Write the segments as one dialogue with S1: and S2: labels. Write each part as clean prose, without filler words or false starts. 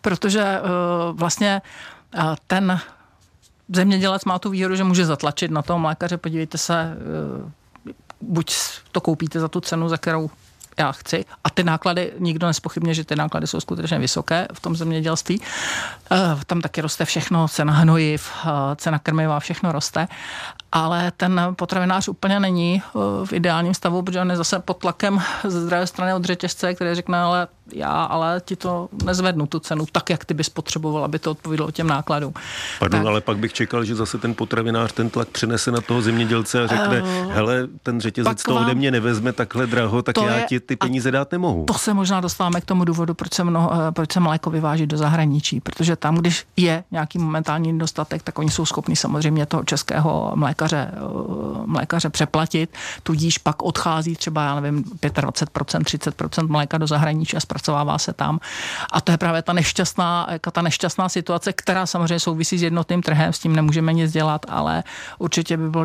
S1: protože vlastně ten zemědělec má tu výhodu, že může zatlačit na toho mlékaře, podívejte se, buď to koupíte za tu cenu, za kterou já chci. A ty náklady, nikdo nezpochybně, že ty náklady jsou skutečně vysoké v tom zemědělství. Tam taky roste všechno, cena hnojiv, cena krmiva, všechno roste. Ale ten potravinář úplně není v ideálním stavu, protože on je zase pod tlakem ze zdravé strany od řetězce, který řekne, ale ti to nezvednu tu cenu tak, jak ty bys potřeboval, aby to odpovídalo těm nákladům.
S2: Pardon, tak. Ale pak bych čekal, že zase ten potravinář ten tlak přenese na toho zemědělce a řekne, hele, ten řetězec to ode mě nevezme takhle draho, tak já ti ty peníze dát nemohu.
S1: To se možná dostáváme k tomu důvodu, proč se mléko vyváží do zahraničí, protože tam, když je nějaký momentální nedostatek, tak oni jsou schopni samozřejmě toho českého mlékaře přeplatit, tudíž pak odchází třeba, já nevím, 25%, 30% mléka do zahraničí a zpracovává se tam. A to je právě ta nešťastná situace, která samozřejmě souvisí s jednotným trhem, s tím nemůžeme nic dělat, ale určitě by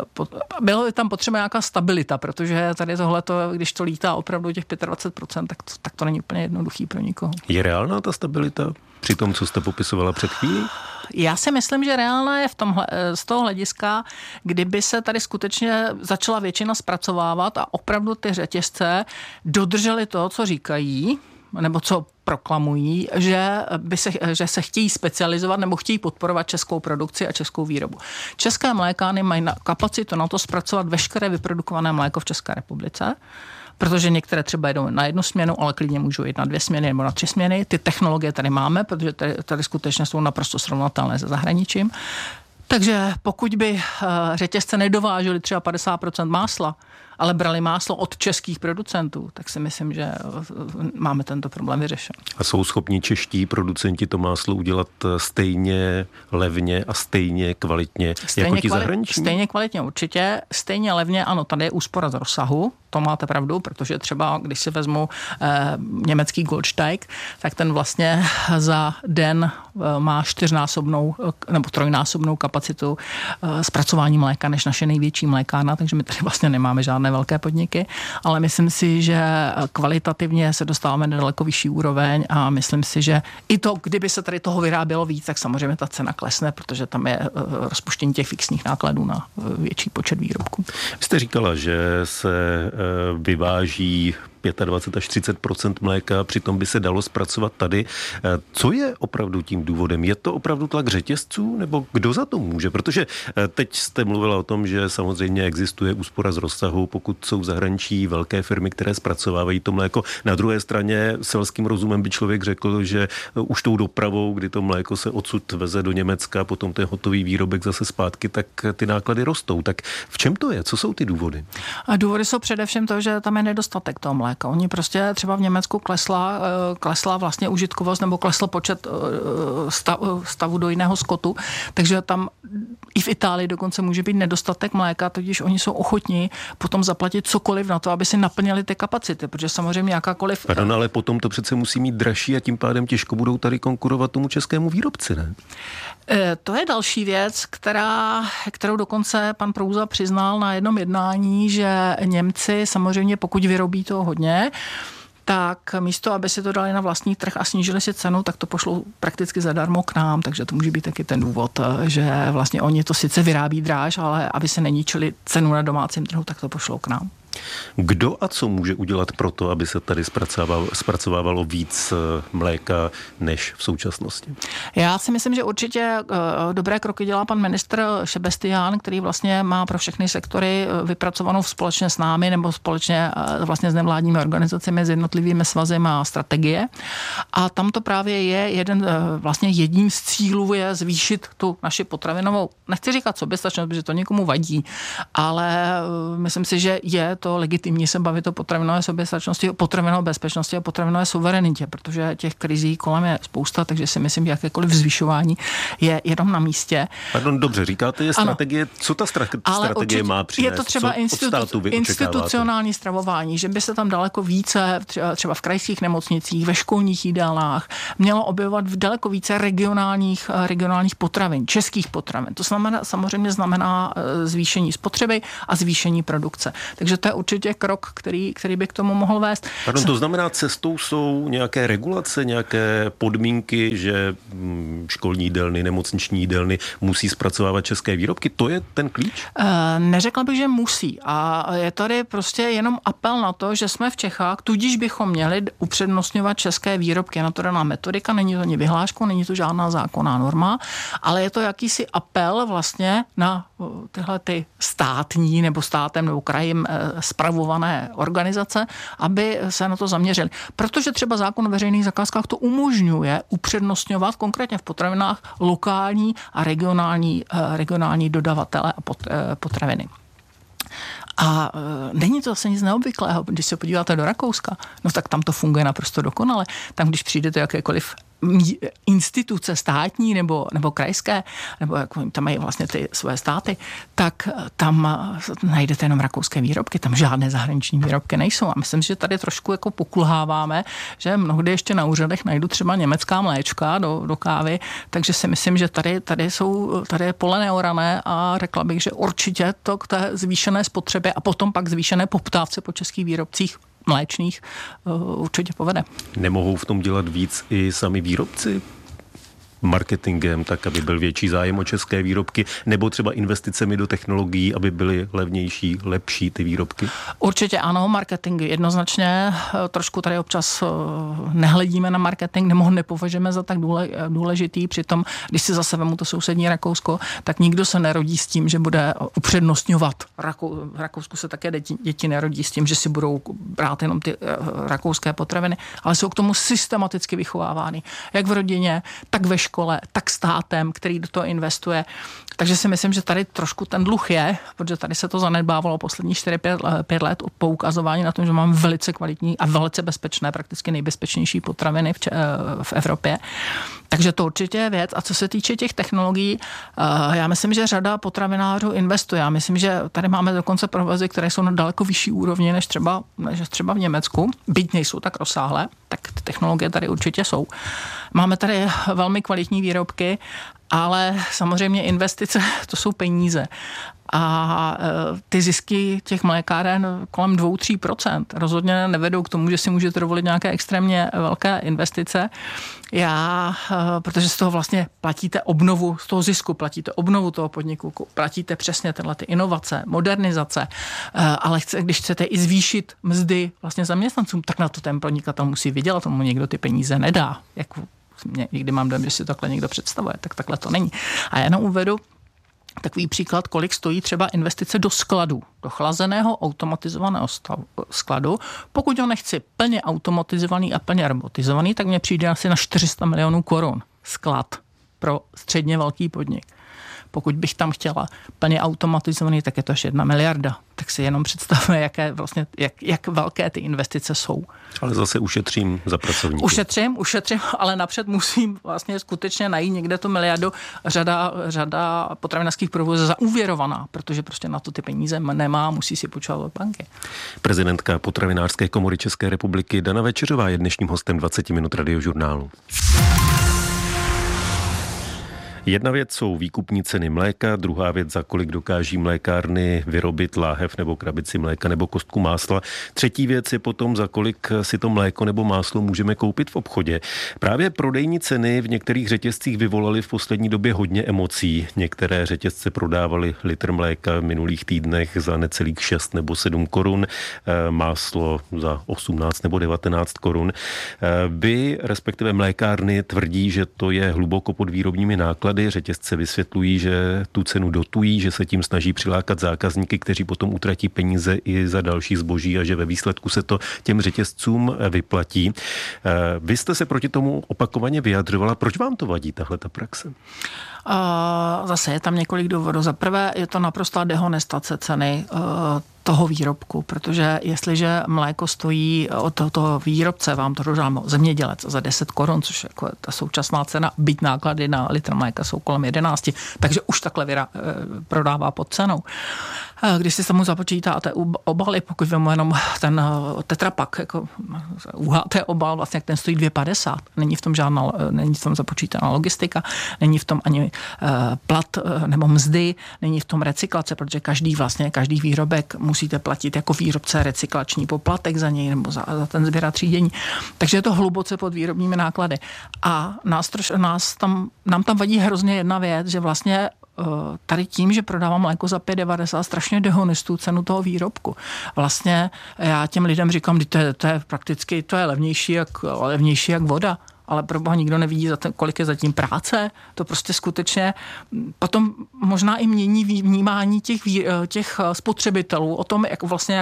S1: bylo tam potřeba nějaká stabilita, protože tady tohleto, když to lítá opravdu těch 25%, tak to není úplně jednoduchý pro nikoho.
S2: Je reálná ta stabilita při tom, co jste popisovala před chvílí?
S1: Já si myslím, že reálná je z toho hlediska, kdyby se tady skutečně začala většina zpracovávat a opravdu ty řetězce dodržely to, co říkají, nebo co proklamují, že se chtějí specializovat nebo chtějí podporovat českou produkci a českou výrobu. České mlékárny mají kapacitu na to zpracovat veškeré vyprodukované mléko v České republice, protože některé třeba jedou na 1 směnu, ale klidně můžou jít na 2 směny nebo na 3 směny. Ty technologie tady máme, protože tady skutečně jsou naprosto srovnatelné se zahraničím. Takže pokud by řetězce nedovážely třeba 50% másla, ale brali máslo od českých producentů, tak si myslím, že máme tento problém vyřešen.
S2: A jsou schopni čeští producenti to máslo udělat stejně levně a stejně kvalitně jako ti zahraniční?
S1: Stejně kvalitně určitě, stejně levně, ano, tady je úspora z rozsahu, to máte pravdu, protože třeba, když si vezmu německý Goldsteig, tak ten vlastně za den má 4násobnou nebo 3násobnou kapacitu zpracování mléka než naše největší mlékárna, takže my tady vlastně nemáme žádné velké podniky, ale myslím si, že kvalitativně se dostáváme na daleko vyšší úroveň a myslím si, že i to, kdyby se tady toho vyrábělo víc, tak samozřejmě ta cena klesne, protože tam je rozpuštění těch fixních nákladů na větší počet výrobků.
S2: Vy jste říkala, že se vyváží 25 až 30% mléka, přitom by se dalo zpracovat tady. Co je opravdu tím důvodem? Je to opravdu tlak řetězců, nebo kdo za to může? Protože teď jste mluvila o tom, že samozřejmě existuje úspora z rozsahu, pokud jsou v zahraničí velké firmy, které zpracovávají to mléko. Na druhé straně selským rozumem by člověk řekl, že už tou dopravou, kdy to mléko se odsud veze do Německa, potom ten hotový výrobek zase zpátky, tak ty náklady rostou. Tak v čem to je? Co jsou ty důvody?
S1: A důvody jsou především to, že tam je nedostatek toho mléka. Oni prostě třeba v Německu klesla vlastně užitkovost nebo klesl počet stavu dojného skotu, takže tam i v Itálii dokonce může být nedostatek mléka, tudíž oni jsou ochotní potom zaplatit cokoliv na to, aby si naplnili ty kapacity, protože samozřejmě jakákoliv...
S2: Pardon, ale potom to přece musí mít dražší a tím pádem těžko budou tady konkurovat tomu českému výrobci, ne?
S1: To je další věc, kterou dokonce pan Prouza přiznal na jednom jednání, že Němci samozřejmě, pokud vyrobí toho hodně, tak místo, aby si to dali na vlastní trh a snížili si cenu, tak to pošlou prakticky zadarmo k nám, takže to může být taky ten důvod, že vlastně oni to sice vyrábí dráž, ale aby se neníčili cenu na domácím trhu, tak to pošlou k nám.
S2: Kdo a co může udělat pro to, aby se tady zpracovávalo víc mléka než v současnosti?
S1: Já si myslím, že určitě dobré kroky dělá pan ministr Šebestián, který vlastně má pro všechny sektory vypracovanou společně s námi nebo společně vlastně s nevládními organizacemi, s jednotlivými svazy a strategie. A tam to právě je jedním z cílů je zvýšit tu naši potravinovou, nechci říkat soběstačnost, protože to někomu vadí, ale myslím si, že je to legitimní se bavit o potravinové soběstačnosti, o potravinové bezpečnosti a potravinové suverenitě, protože těch krizí kolem je spousta, takže si myslím, že jakékoliv zvyšování je jenom na místě.
S2: Pardon, dobře, říkáte, je strategie, co ta strategie má přinést?
S1: Je to třeba institucionální stravování, že by se tam daleko více, třeba v krajských nemocnicích, ve školních jídelnách, mělo objevovat v daleko více regionálních potravin, českých potravin. To samozřejmě znamená zvýšení spotřeby a zvýšení produkce. Takže to je je určitě krok, který by k tomu mohl vést.
S2: Pardon, to znamená, cestou jsou nějaké regulace, nějaké podmínky, že školní jídelny, nemocniční jídelny musí zpracovávat české výrobky? To je ten klíč?
S1: Neřekla bych, že musí. A je tady prostě jenom apel na to, že jsme v Čechách, tudíž bychom měli upřednostňovat české výrobky. Je na to daná metodika, není to ani vyhláškou, není to žádná zákonná norma, ale je to jakýsi apel vlastně na tyhle ty státní nebo státem nebo krajem spravované organizace, aby se na to zaměřili. Protože třeba zákon o veřejných zakázkách to umožňuje upřednostňovat konkrétně v potravinách lokální a regionální dodavatele a potraviny. A není to zase nic neobvyklého, když se podíváte do Rakouska, no tak tam to funguje naprosto dokonale. Tam, když přijdete jakékoliv instituce státní nebo krajské, nebo jako tam mají vlastně ty své státy, tak tam najdete jenom rakouské výrobky, tam žádné zahraniční výrobky nejsou. A myslím, že tady trošku jako pokulháváme, že mnohdy ještě na úřadech najdu třeba německá mléčka do kávy, takže si myslím, že tady je pole neorané a řekla bych, že určitě to k té zvýšené spotřebě a potom pak zvýšené poptávce po českých výrobcích mléčných určitě povede.
S2: Nemohou v tom dělat víc i sami výrobci? Marketingem, tak aby byl větší zájem o české výrobky, nebo třeba investicemi do technologií, aby byly levnější, lepší ty výrobky?
S1: Určitě ano, marketing jednoznačně. Trošku tady občas nehledíme na marketing, nebo ho nepovažujeme za tak důležitý. Přitom, když si zase vemu to sousední Rakousko, tak nikdo se nerodí s tím, že bude upřednostňovat. V Rakousku se také děti nerodí s tím, že si budou brát jenom ty rakouské potraviny, ale jsou k tomu systematicky vychovávány. Jak v rodině, tak ve škole, tak státem, který do toho investuje. Takže si myslím, že tady trošku ten dluh je, protože tady se to zanedbávalo poslední 4-5 let od poukazování na tom, že máme velice kvalitní a velice bezpečné, prakticky nejbezpečnější potraviny v Evropě. Takže to určitě je věc. A co se týče těch technologií, já myslím, že řada potravinářů investuje. Já myslím, že tady máme dokonce provozy, které jsou na daleko vyšší úrovni než třeba v Německu. Byť nejsou tak rozsáhlé, tak ty technologie tady určitě jsou. Máme tady velmi kvalitní výrobky, ale samozřejmě investice, to jsou peníze. A ty zisky těch mlékáren kolem 2-3% rozhodně nevedou k tomu, že si můžete dovolit nějaké extrémně velké investice. Protože z toho vlastně platíte obnovu, z toho zisku platíte obnovu toho podniku, platíte přesně tyhle ty inovace, modernizace, ale když chcete i zvýšit mzdy vlastně zaměstnancům, tak na to ten podnikatel musí vydělat, tomu někdo ty peníze nedá. Někdy mám dojem, že si takhle někdo představuje, tak takhle to není. A já jenom uvedu takový příklad, kolik stojí třeba investice do skladu, do chlazeného automatizovaného skladu. Pokud ho nechci plně automatizovaný a plně robotizovaný, tak mě přijde asi na 400 milionů korun sklad pro středně velký podnik. Pokud bych tam chtěla plně automatizovaný, tak je to až 1 miliarda. Tak si jenom představme, jak velké ty investice jsou.
S2: Ale zase ušetřím za pracovníky.
S1: Ušetřím, ale napřed musím vlastně skutečně najít někde tu miliardu. Řada potravinářských provozů je zaúvěrovaná, protože prostě na to ty peníze nemá, musí si půjčovat od banky.
S2: Prezidentka Potravinářské komory České republiky Dana Večeřová je dnešním hostem 20 minut Radiožurnálu. Jedna věc jsou výkupní ceny mléka, druhá věc, za kolik dokáží mlékárny vyrobit láhev nebo krabici mléka nebo kostku másla. Třetí věc je potom, za kolik si to mléko nebo máslo můžeme koupit v obchodě. Právě prodejní ceny v některých řetězcích vyvolaly v poslední době hodně emocí. Některé řetězce prodávaly litr mléka v minulých týdnech za necelých 6 nebo 7 korun, máslo za 18 nebo 19 korun. Vy, respektive mlékárny, tvrdí, že to je hluboko pod výrobními náklady. Řetězce vysvětlují, že tu cenu dotují, že se tím snaží přilákat zákazníky, kteří potom utratí peníze i za další zboží a že ve výsledku se to těm řetězcům vyplatí. Vy jste se proti tomu opakovaně vyjadřovala. Proč vám to vadí, tahle ta praxe?
S1: Zase je tam několik důvodů. Za prvé je to naprostá dehonestace ceny toho výrobku, protože jestliže mléko stojí od tohoto výrobce, vám to dodá zemědělec za 10 korun, což jako ta současná cena, byť náklady na litr mléka jsou kolem 11, takže už takhle prodává pod cenou. Když si tomu započítáte obaly, pokud vemu jenom ten tetrapak, jako UHT obal, vlastně ten stojí 2,50. Není v tom započítaná logistika, není v tom ani plat nebo mzdy, není v tom recyklace, protože každý výrobek musíte platit jako výrobce recyklační poplatek za něj nebo za ten sběr a třídění. Takže je to hluboce pod výrobními náklady. A nám tam vadí hrozně jedna věc, že vlastně tady tím, že prodávám mléko za 5,90, strašně dehonestuju cenu toho výrobku. Vlastně já těm lidem říkám, že to je prakticky, to je levnější jak voda. Ale proboha nikdo nevidí, kolik je zatím práce. To prostě skutečně potom možná i mění vnímání těch spotřebitelů o tom,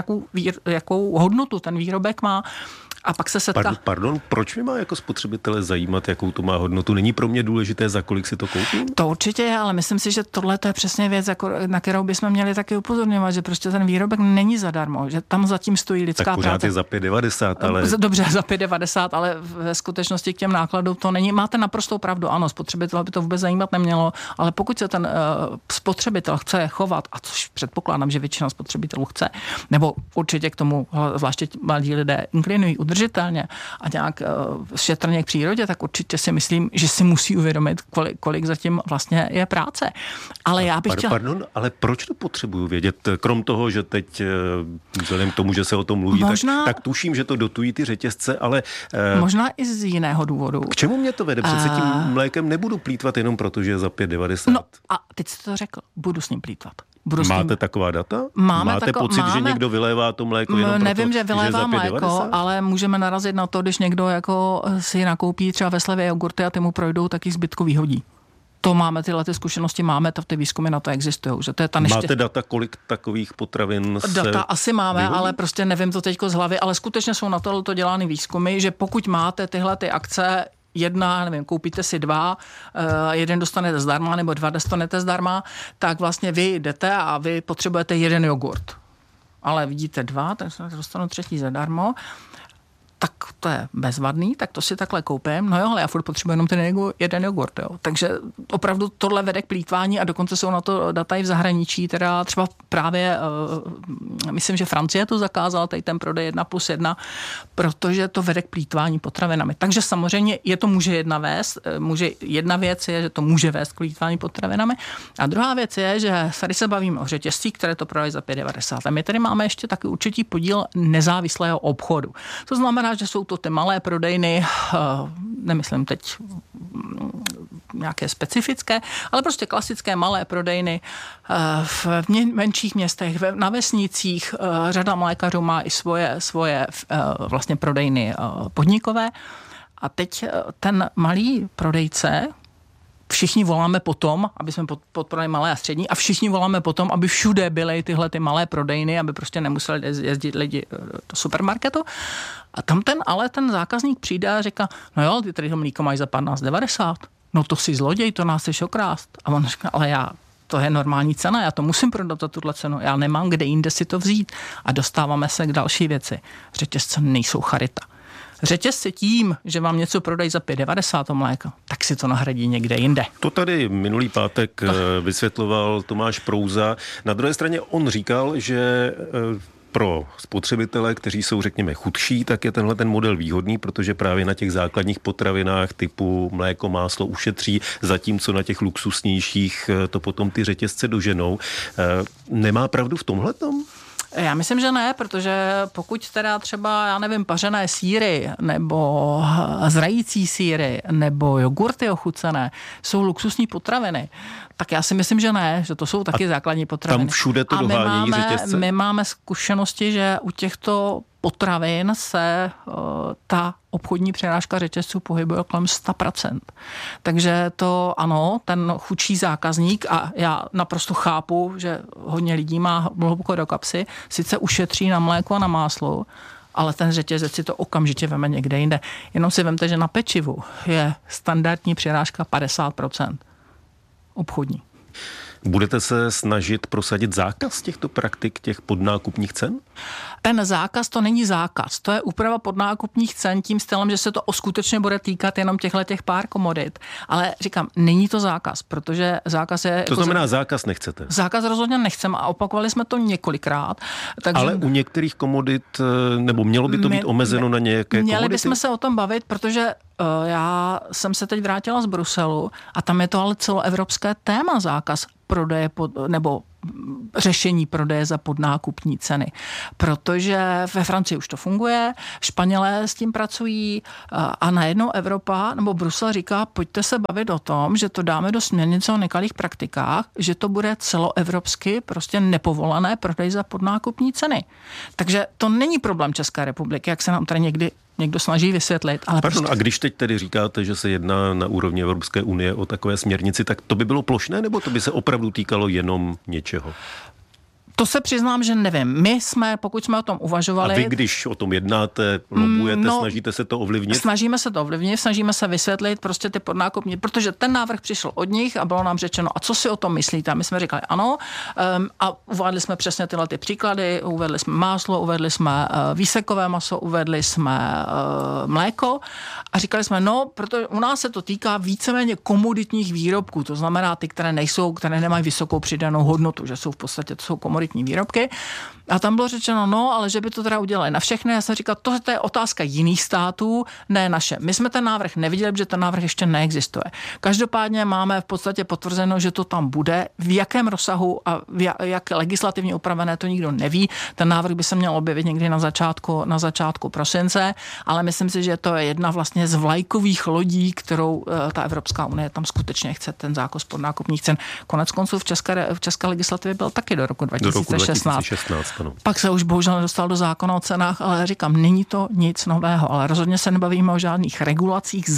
S1: jakou hodnotu ten výrobek má. A pak se setká...
S2: Pardon, proč mě má jako spotřebitele zajímat, jakou to má hodnotu? Není pro mě důležité, za kolik si to koupím?
S1: To určitě je, ale myslím si, že tohle to je přesně věc, na kterou bychom měli taky upozorňovat, že prostě ten výrobek není zadarmo, že tam zatím stojí lidská práce.
S2: Tak pořád je za 5,90, ale...
S1: Dobře, za 5,90, ale ve skutečnosti k těm nákladům to není. Máte naprostou pravdu, ano, spotřebitel by to vůbec zajímat nemělo, ale pokud se ten spotřebitel chce chovat, a což předpokládám, že většina spotřebitelů chce, nebo určitě k tomu zvláště mladí lidé inklinují udržitelně a nějak šetrně k přírodě, tak určitě si myslím, že si musí uvědomit, kolik zatím vlastně je práce. Ale já bych chtěla...
S2: Pardon, ale proč to potřebuju vědět? Krom toho, že teď vzhledem k tomu, že se o tom mluví, tak tuším, že to dotují ty řetězce, ale...
S1: Možná i z jiného důvodu.
S2: K čemu mě to vede? Přece tím mlékem nebudu plýtvat jenom proto, že je za 5,90.
S1: No a teď jste to řekl, budu s ním plýtvat.
S2: Máte taková data? Máte pocit, že někdo vylévá to mléko jenom proto,
S1: nevím, že vylévá mléko, ale můžeme narazit na to, když někdo jako si nakoupí třeba ve slevě jogurty a ty mu projdou, taky zbytku vyhodí. To máme tyhle zkušenosti, ty výzkumy na to existují. Že to je ta
S2: Máte data, kolik takových potravin se
S1: Data asi máme,
S2: vyhodí?
S1: ale prostě nevím to teďko z hlavy, ale skutečně jsou na to dělány výzkumy, že pokud máte tyhle ty akce, koupíte si 2, jeden dostanete zdarma, nebo 2 dostanete zdarma, tak vlastně vy jdete a vy potřebujete 1 jogurt. Ale vidíte 2, tak se dostanu 3 zadarmo, tak to je bezvadný, tak to si takhle koupím. No jo, ale já furt potřebuji jenom ten 1 jogurt. Jo. Takže opravdu tohle vede k plýtvání a dokonce jsou na to data i v zahraničí, teda třeba právě, myslím, že Francie to zakázala, tady ten prodej 1+1, protože to vede k plýtvání potravinami. Takže samozřejmě to může jedna věc je, že to může vést k plýtvání potravinami. A druhá věc je, že tady se bavíme o řetězcích, které to prodají za 5,90. A my tady máme ještě taky určitý podíl nezávislého obchodu. To znamená, že jsou to ty malé prodejny, nemyslím teď nějaké specifické, ale prostě klasické malé prodejny v menších městech, na vesnicích. Řada mlékařů má i svoje vlastně prodejny podnikové. A teď ten malý prodejce, všichni voláme potom, aby jsme podporovali malé a střední, a všichni voláme potom, aby všude byly tyhle ty malé prodejny, aby prostě nemuseli jezdit lidi do supermarketu. A tam ten zákazník přijde a říká, no jo, ty tady to mlíko mají za 15,90. No to si zloděj, to nás chceš okrást. A on říká, ale to je normální cena, já to musím prodat za tuhle cenu, já nemám kde jinde si to vzít. A dostáváme se k další věci. Řetězce nejsou charita. Řetězci tím, že vám něco prodají za 5,90 to mléko, tak si to nahradí někde jinde.
S2: To tady minulý pátek vysvětloval Tomáš Prouza. Na druhé straně on říkal, že pro spotřebitele, kteří jsou, řekněme, chudší, tak je tenhle ten model výhodný, protože právě na těch základních potravinách typu mléko, máslo ušetří, zatímco na těch luxusnějších to potom ty řetězce doženou. Nemá pravdu v tomhletom?
S1: Já myslím, že ne, protože pokud teda třeba, pařené sýry nebo zrající sýry nebo jogurty ochucené jsou luxusní potraviny, tak já si myslím, že ne, že to jsou taky základní potraviny.
S2: Tam všude to dohánějí řetězce?
S1: My máme zkušenosti, že u těchto potravin se ta obchodní přirážka řetězců pohybuje kolem 100%. Takže to ano, ten chudší zákazník, a já naprosto chápu, že hodně lidí má hluboko do kapsy, sice ušetří na mléko a na máslo, ale ten řetězec si to okamžitě veme někde jinde. Jenom si vemte, že na pečivu je standardní přirážka 50%. Obchodní.
S2: Budete se snažit prosadit zákaz těchto praktik, těch podnákupních cen?
S1: Ten zákaz to není zákaz, to je úprava podnákupních cen tím stylem, že se to skutečně bude týkat jenom těch pár komodit. Ale říkám, není to zákaz, protože zákaz je...
S2: To znamená, zákaz nechcete?
S1: Zákaz rozhodně nechceme a opakovali jsme to několikrát. Takže...
S2: Ale u některých komodit, nebo mělo by to být omezeno na nějaké komodity?
S1: Měli bychom se o tom bavit, protože já jsem se teď vrátila z Bruselu a tam je to ale celoevropské téma zákaz prodeje nebo řešení prodeje za podnákupní ceny. Protože ve Francii už to funguje, Španělé s tím pracují a najednou Evropa nebo Brusel říká, pojďte se bavit o tom, že to dáme do směrnice o nekalých praktikách, že to bude celoevropsky prostě nepovolené prodej za podnákupní ceny. Takže to není problém České republiky, jak se nám tady někdo snaží vysvětlit. Ale
S2: Pardon, a když teď tedy říkáte, že se jedná na úrovni Evropské unie o takové směrnici, tak to by bylo plošné, nebo to by se opravdu týkalo jenom něčeho?
S3: To se přiznám, že nevím. My jsme, pokud jsme o tom uvažovali...
S2: A vy, když o tom jednáte, lobujete, snažíte se to ovlivnit?
S3: Snažíme se to ovlivnit, snažíme se vysvětlit prostě ty podnákupní, protože ten návrh přišel od nich a bylo nám řečeno, a co si o tom myslíte? A my jsme říkali ano a uvedli jsme přesně tyhle ty příklady, uvedli jsme máslo, uvedli jsme výsekové maso, uvedli jsme mléko a říkali jsme, no, protože u nás se to týká víceméně komoditních výrobků, to znamená ty, které nemají vysokou přidanou hodnotu, že jsou v podstatě, to jsou komoditní výrobky. A tam bylo řečeno, no, ale že by to teda udělali na všechny. Já jsem říkal, to je otázka jiných států, ne naše. My jsme ten návrh neviděli, protože ten návrh ještě neexistuje. Každopádně máme v podstatě potvrzeno, že to tam bude. V jakém rozsahu a jak legislativně upravené, to nikdo neví. Ten návrh by se měl objevit někdy na začátku prosince, ale myslím si, že to je jedna vlastně z vlajkových lodí, kterou ta Evropská unie tam skutečně chce, ten zákaz podnákupních cen. Konec konců v české legislativě byl taky do roku 2016.
S2: Ano.
S3: Pak se už bohužel nedostal do zákona o cenách, ale říkám, není to nic nového, ale rozhodně se nebavíme o žádných regulacích,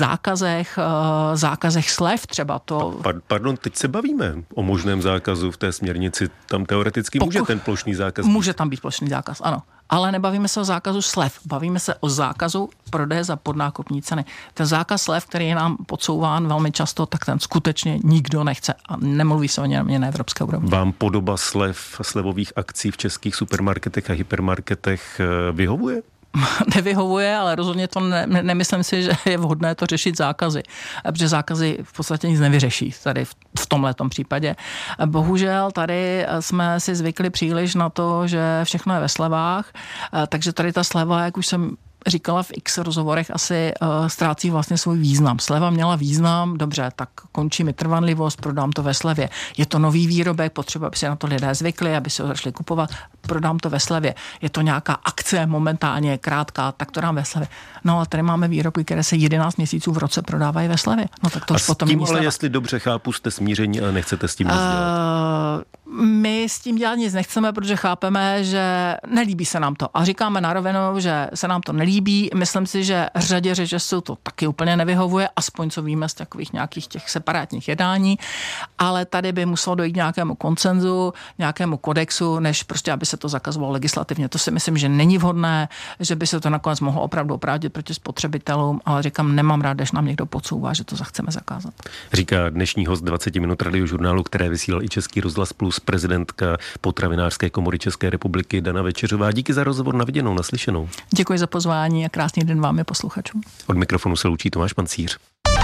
S3: zákazech slev třeba to.
S2: Pardon, teď se bavíme o možném zákazu v té směrnici. Tam teoreticky může ten plošný zákaz být.
S3: Může tam být plošný zákaz, ano. Ale nebavíme se o zákazu slev, bavíme se o zákazu prodeje za podnákupní ceny. Ten zákaz slev, který je nám podsouván velmi často, tak ten skutečně nikdo nechce a nemluví se o něm na evropské úrovni.
S2: Vám podoba slevových akcí v českých supermarketech a hypermarketech vyhovuje?
S3: Nevyhovuje, ale rozhodně to nemyslím si, že je vhodné to řešit zákazy, protože zákazy v podstatě nic nevyřeší tady v tomhletom případě. Bohužel tady jsme si zvykli příliš na to, že všechno je ve slevách, takže tady ta sleva, jak už jsem říkala v x rozhovorech, asi ztrácí vlastně svůj význam. Sleva měla význam, dobře, tak končí mi trvanlivost, prodám to ve slevě. Je to nový výrobek, potřeba, aby se na to lidé zvykli, aby se ho začali kupovat, prodám to ve slevě. Je to nějaká akce momentálně krátká, tak to dám ve slevě. No a tady máme výrobky, které se 11 měsíců v roce prodávají ve slevě. No tak to už potom
S2: není sleva. Ale jestli dobře chápu, jste smíření, ale nechcete s tím nic dělat.
S3: My s tím dělat nic nechceme, protože chápeme, že nelíbí se nám to. A říkáme na rovinu, že se nám to nelíbí. Myslím si, že řadě řetězců to taky úplně nevyhovuje, aspoň co víme z takových nějakých těch separátních jednání, ale tady by muselo dojít nějakému konsenzu, nějakému kodexu, než prostě, aby se to zakazovalo legislativně. To si myslím, že není vhodné, že by se to nakonec mohlo opravdu oprávnit proti spotřebitelům, ale říkám, nemám rád, když nám někdo podsouvá, že to chceme zakázat.
S2: Říká dnešní host 20 minut Radiožurnálu, které vysílal i Český rozhlas Plus, prezidentka Potravinářské komory České republiky Dana Večeřová. Díky za rozhovor, na viděnou, naslyšenou.
S3: Děkuji za pozvání a krásný den vám je posluchačům.
S2: Od mikrofonu se loučí Tomáš Pancíř.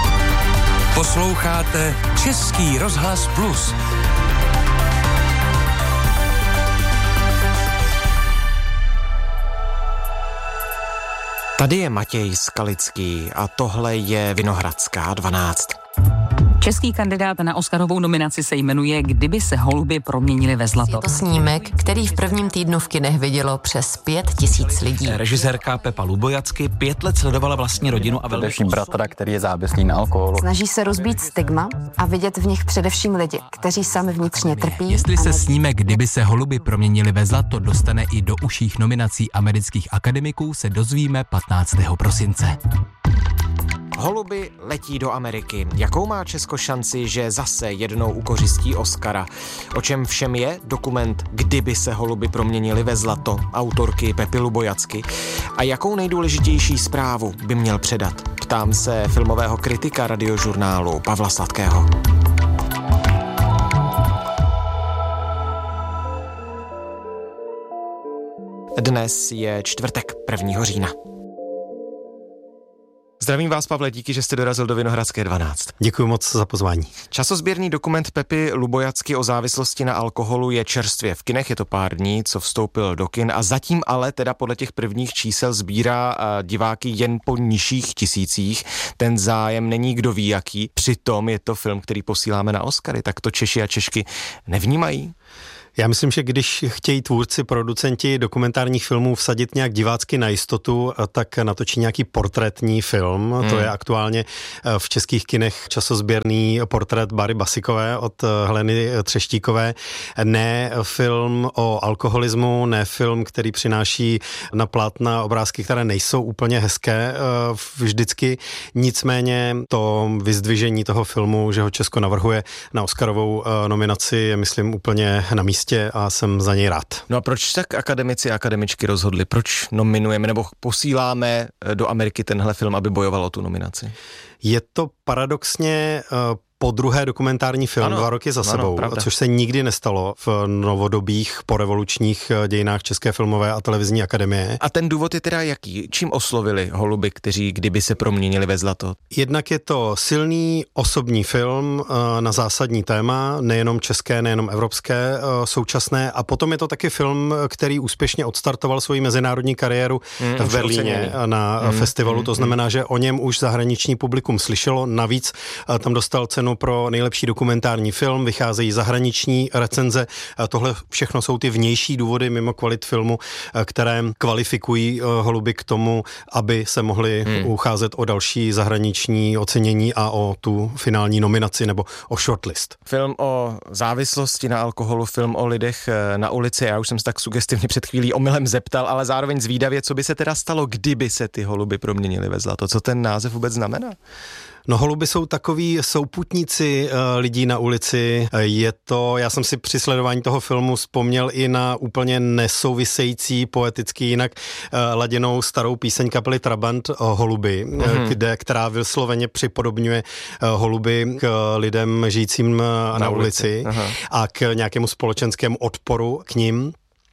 S4: Posloucháte Český rozhlas Plus.
S5: Tady je Matěj Skalický a tohle je Vinohradská 12.
S6: Český kandidát na Oscarovou nominaci se jmenuje Kdyby se holuby proměnili ve zlato.
S7: Je to snímek, který v prvním týdnu v kinech vidělo přes 5 000 lidí.
S8: Režisérka Pepa Lubojacky 5 let sledovala vlastní rodinu a
S9: především bratra, který je závislý na alkoholu.
S10: Snaží se rozbít stigma a vidět v nich především lidi, kteří sami vnitřně trpí.
S11: Jestli se snímek Kdyby se holuby proměnili ve zlato dostane i do uších nominací amerických akademiků, se dozvíme 15. prosince.
S5: Holuby letí do Ameriky. Jakou má Česko šanci, že zase jednou ukořistí Oscara? O čem všem je dokument Kdyby se holuby proměnili ve zlato autorky Pepy Lubojacky? A jakou nejdůležitější zprávu by měl předat? Ptám se filmového kritika Radiožurnálu Pavla Sladkého. Dnes je čtvrtek 1. října. Zdravím vás, Pavle, díky, že jste dorazil do Vinohradské 12.
S2: Děkuji moc za pozvání.
S5: Časozběrný dokument Pepy Lubojacky o závislosti na alkoholu je čerstvě v kinech, je to pár dní, co vstoupil do kin a zatím ale teda podle těch prvních čísel sbírá diváky jen po nižších tisících. Ten zájem není kdo ví jaký, přitom je to film, který posíláme na Oscary, tak to Češi a Češky nevnímají?
S2: Já myslím, že když chtějí tvůrci, producenti dokumentárních filmů vsadit nějak divácky na jistotu, tak natočí nějaký portrétní film. To je aktuálně v českých kinech časozběrný portrét Báry Basikové od Heleny Třeštíkové. Ne film o alkoholismu, ne film, který přináší na plátna obrázky, které nejsou úplně hezké vždycky. Nicméně to vyzdvižení toho filmu, že ho Česko navrhuje na Oscarovou nominaci, je myslím úplně na místě a jsem za něj rád.
S5: No a proč tak akademici a akademičky rozhodli? Proč nominujeme nebo posíláme do Ameriky tenhle film, aby bojoval o tu nominaci?
S2: Je to paradoxně po druhé dokumentární film, ano, 2 roky za sebou, což se nikdy nestalo v novodobých porevolučních dějinách České filmové a televizní akademie.
S5: A ten důvod je teda jaký? Čím oslovili holuby, kteří kdyby se proměnili ve zlato?
S2: Jednak je to silný osobní film na zásadní téma, nejenom české, nejenom evropské, současné, a potom je to taky film, který úspěšně odstartoval svoji mezinárodní kariéru v Berlíně na festivalu, to znamená, že o něm už zahraniční publikum slyšelo, navíc tam dostal cenu pro nejlepší dokumentární film, vycházejí zahraniční recenze. Tohle všechno jsou ty vnější důvody mimo kvalit filmu, které kvalifikují holuby k tomu, aby se mohli ucházet o další zahraniční ocenění a o tu finální nominaci nebo o shortlist.
S5: Film o závislosti na alkoholu, film o lidech na ulici. Já už jsem se tak sugestivně před chvílí omylem zeptal, ale zároveň zvídavě, co by se teda stalo, kdyby se ty holuby proměnily ve zlato. Co ten název vůbec znamená?
S2: No, holuby jsou takový souputníci lidí na ulici. Je to, já jsem si při sledování toho filmu vzpomněl i na úplně nesouvisející, poeticky jinak laděnou starou píseň kapely Trabant Holuby, která vysloveně připodobňuje holuby k lidem žijícím na ulici a k nějakému společenskému odporu k nim.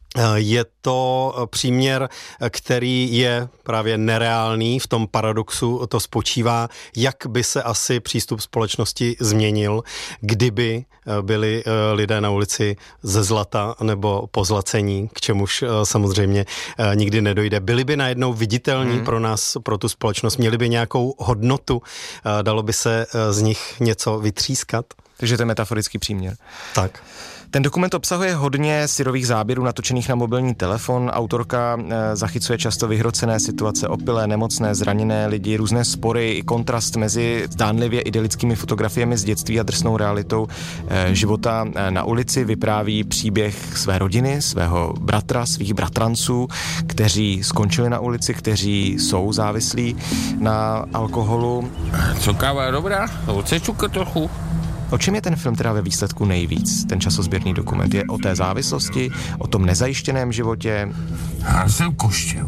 S2: Je to příměr, který je právě nereálný, v tom paradoxu to spočívá, jak by se asi přístup společnosti změnil, kdyby byli lidé na ulici ze zlata nebo pozlacení, k čemuž samozřejmě nikdy nedojde. Byli by najednou viditelní pro nás, pro tu společnost, měli by nějakou hodnotu, dalo by se z nich něco vytřískat.
S5: Takže to je metaforický příměr.
S2: Tak.
S5: Ten dokument obsahuje hodně syrových záběrů natočených na mobilní telefon. Autorka zachycuje často vyhrocené situace, opilé, nemocné, zraněné lidi, různé spory i kontrast mezi zdánlivě idylickými fotografiemi z dětství a drsnou realitou života na ulici. Vypráví příběh své rodiny, svého bratra, svých bratranců, kteří skončili na ulici, kteří jsou závislí na alkoholu.
S12: Co káva je dobrá? Chce čukat trochu?
S5: O čem je ten film teda ve výsledku nejvíc, ten časozběrný dokument? Je o té závislosti, o tom nezajištěném životě?
S12: Já jsem koštěv.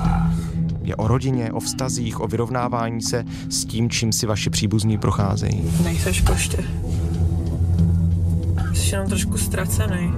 S5: Je o rodině, o vztazích, o vyrovnávání se s tím, čím si vaši příbuzní procházejí?
S13: Nejseš koště. Jsi jenom trošku ztracený.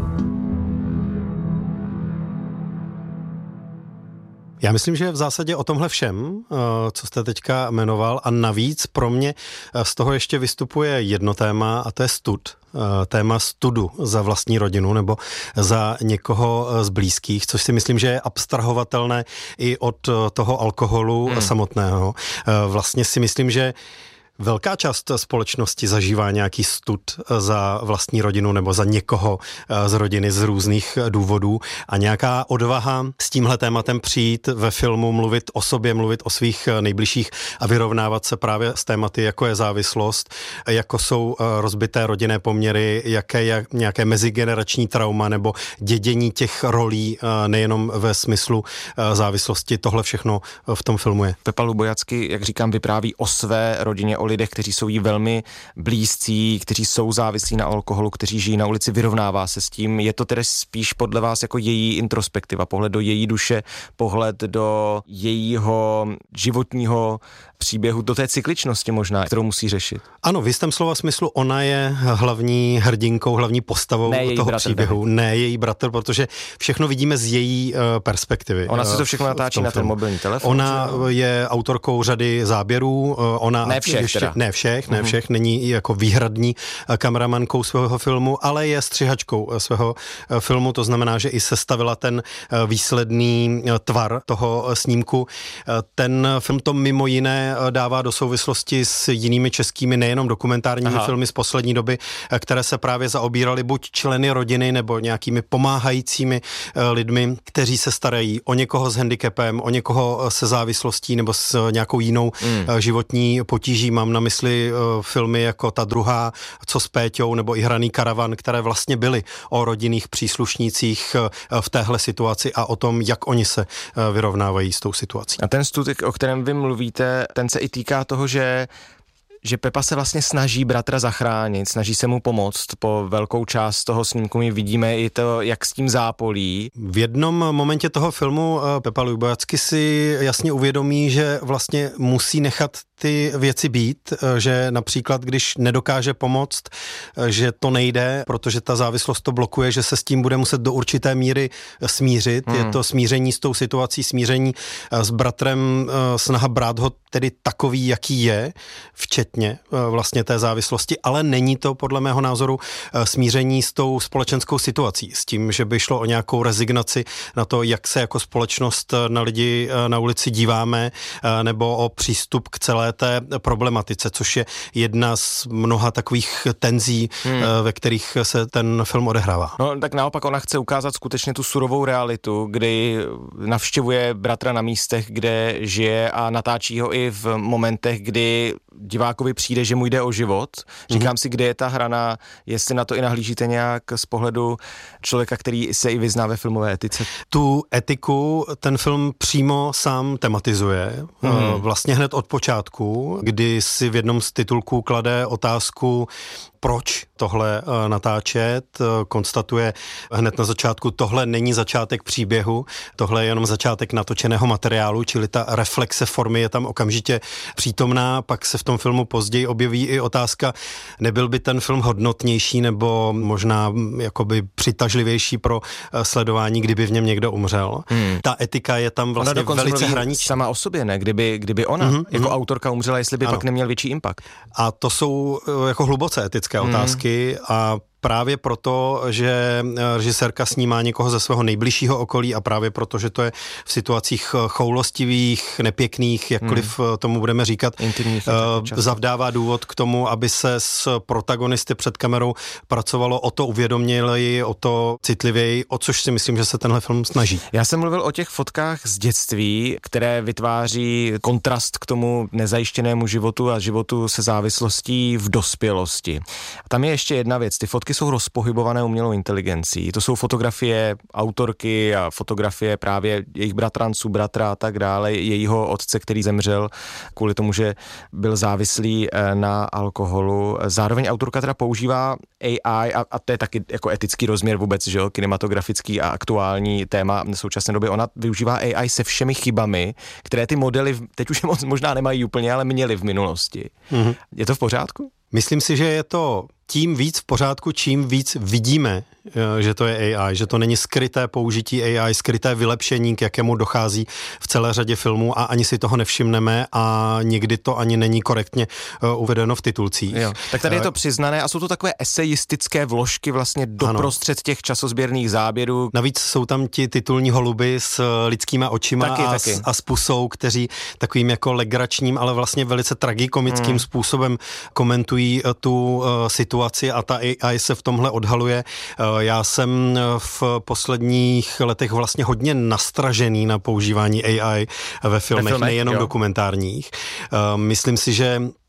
S2: Já myslím, že v zásadě o tomhle všem, co jste teďka jmenoval, a navíc pro mě z toho ještě vystupuje jedno téma, a to je stud. Téma studu za vlastní rodinu nebo za někoho z blízkých, což si myslím, že je abstrahovatelné i od toho alkoholu samotného. Vlastně si myslím, že velká část společnosti zažívá nějaký stud za vlastní rodinu nebo za někoho z rodiny z různých důvodů a nějaká odvaha s tímhle tématem přijít ve filmu, mluvit o sobě, mluvit o svých nejbližších a vyrovnávat se právě s tématy, jako je závislost, jako jsou rozbité rodinné poměry, jaké je nějaké mezigenerační trauma nebo dědění těch rolí, nejenom ve smyslu závislosti. Tohle všechno v tom filmu je.
S5: Pepa Lubojacky, jak říkám, vypráví o své rodině, o lidech, kteří jsou jí velmi blízcí, kteří jsou závislí na alkoholu, kteří žijí na ulici, vyrovnává se s tím. Je to tedy spíš podle vás jako její introspektiva, pohled do její duše, pohled do jejího životního příběhu, do té cykličnosti možná, kterou musí řešit.
S14: Ano, v jistém slova smyslu ona je hlavní hrdinkou, hlavní postavou toho příběhu. Ne její bratr, protože všechno vidíme z její perspektivy.
S5: Ona si to všechno natáčí na ten mobilní telefon.
S14: Ona je autorkou řady záběrů. Ona
S5: ne všech,
S14: ne všech, není jako výhradní kameramankou svého filmu, ale je střihačkou svého filmu, to znamená, že i sestavila ten výsledný tvar toho snímku. Ten film to mimo jiné dává do souvislosti s jinými českými, nejenom dokumentárními filmy z poslední doby, které se právě zaobíraly buď členy rodiny nebo nějakými pomáhajícími lidmi, kteří se starají o někoho s handicapem, o někoho se závislostí nebo s nějakou jinou životní potíží. Mám na mysli filmy jako Ta druhá, Co s Péťou nebo i Hraný karavan, které vlastně byly o rodinných příslušnících v téhle situaci a o tom, jak oni se vyrovnávají s tou situací.
S5: A ten stud, o kterém vy mluvíte, ten se i týká toho, že Pepa se vlastně snaží bratra zachránit, snaží se mu pomoct. Po velkou část toho snímku my vidíme i to, jak s tím zápolí.
S14: V jednom momentě toho filmu Pepa Lubojacky si jasně uvědomí, že vlastně musí nechat ty věci být, že například, když nedokáže pomoct, že to nejde, protože ta závislost to blokuje, že se s tím bude muset do určité míry smířit. Je to smíření s tou situací, smíření s bratrem, snaha brát ho tedy takový, jaký je, včetně vlastně té závislosti, ale není to podle mého názoru smíření s tou společenskou situací, s tím, že by šlo o nějakou rezignaci na to, jak se jako společnost na lidi na ulici díváme, nebo o přístup k celé té problematice, což je jedna z mnoha takových tenzí, ve kterých se ten film odehrává.
S5: No tak naopak ona chce ukázat skutečně tu surovou realitu, kdy navštěvuje bratra na místech, kde žije a natáčí ho i v momentech, kdy divákovi přijde, že mu jde o život. Říkám si, kde je ta hrana, jestli na to i nahlížíte nějak z pohledu člověka, který se i vyzná ve filmové etice.
S14: Tu etiku ten film přímo sám tematizuje. Vlastně hned od počátku, kdy si v jednom z titulků klade otázku, proč tohle natáčet, konstatuje hned na začátku, tohle není začátek příběhu, tohle je jenom začátek natočeného materiálu, čili ta reflexe formy je tam okamžitě přítomná, pak se v tom filmu později objeví i otázka, nebyl by ten film hodnotnější nebo možná jakoby přitažlivější pro sledování, kdyby v něm někdo umřel. Ta etika je tam vlastně velice hraniční.
S5: Sama o sobě, ne? Kdyby ona jako autorka umřela, jestli by pak neměl větší impact.
S14: A to jsou jako hluboce etické otázky a právě proto, že režisérka snímá někoho ze svého nejbližšího okolí a právě proto, že to je v situacích choulostivých, nepěkných, jakkoliv tomu budeme říkat, zavdává důvod k tomu, aby se s protagonisty před kamerou pracovalo o to uvědoměji, o to citlivěji, o což si myslím, že se tenhle film snaží.
S5: Já jsem mluvil o těch fotkách z dětství, které vytváří kontrast k tomu nezajištěnému životu a životu se závislostí v dospělosti. A tam je ještě jedna věc, ty fotky jsou rozpohybované umělou inteligencí. To jsou fotografie autorky a fotografie právě jejich bratranců, bratra a tak dále, jejího otce, který zemřel kvůli tomu, že byl závislý na alkoholu. Zároveň autorka teda používá AI a to je taky jako etický rozměr vůbec, že jo, kinematografický a aktuální téma v současné době. Ona využívá AI se všemi chybami, které ty modely teď už možná nemají úplně, ale měly v minulosti. Je to v pořádku?
S14: Myslím si, že je to tím víc v pořádku, čím víc vidíme, že to je AI, že to není skryté použití AI, skryté vylepšení, k jakému dochází v celé řadě filmů a ani si toho nevšimneme a někdy to ani není korektně uvedeno v titulcích.
S5: Jo. Tak tady je to přiznané a jsou to takové esejistické vložky vlastně doprostřed těch časozběrných záběrů.
S14: Navíc jsou tam ti titulní holuby s lidskýma očima a s pusou, kteří takovým jako legračním, ale vlastně velice tragikomickým způsobem komentují tu situaci a ta AI se v tomhle odhaluje. Já jsem v posledních letech vlastně hodně nastražený na používání AI ve filmech nejenom dokumentárních. Myslím si, že